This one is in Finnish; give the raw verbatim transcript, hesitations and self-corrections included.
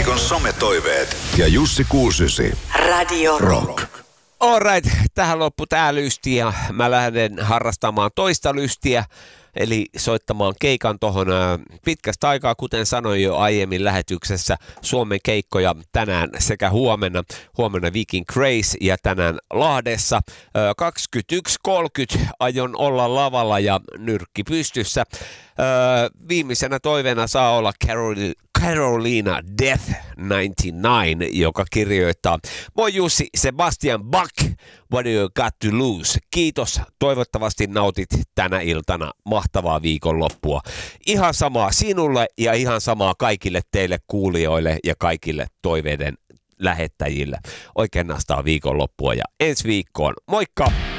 viikon sometoiveet ja Jussi Kuusysi. Radio Rock. Alright, tähän loppu tää lysti ja mä lähden harrastamaan toista lystiä, eli soittamaan keikan tohon pitkästä aikaa, kuten sanoin jo aiemmin lähetyksessä, Suomen keikkoja tänään sekä huomenna, huomenna Viking Craze ja tänään Lahdessa. kaksikymmentäyksi kolmekymmentä aion olla lavalla ja nyrkki pystyssä. Viimeisenä toiveena saa olla Carol- Carolina Death yhdeksänkymmentäyhdeksän, joka kirjoittaa: Moi Jussi, Sebastian Bach, what do you got to lose? Kiitos, toivottavasti nautit tänä iltana mahtavaa viikonloppua. Ihan samaa sinulle ja ihan samaa kaikille teille kuulijoille ja kaikille toiveiden lähettäjille. Oikein nastaa viikonloppua ja ensi viikkoon. Moikka!